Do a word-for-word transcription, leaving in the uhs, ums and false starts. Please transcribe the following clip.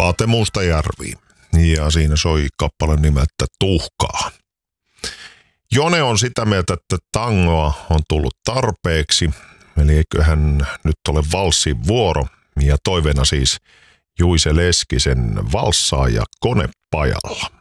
Aate Mustajärvi. Ja siinä soi kappale nimeltä Tuhkaa. Jone on sitä mieltä, että tangoa on tullut tarpeeksi. Eli eiköhän nyt ole valssin vuoro. Ja toiveena siis Juise Leskisen valssaaja Konepajalla.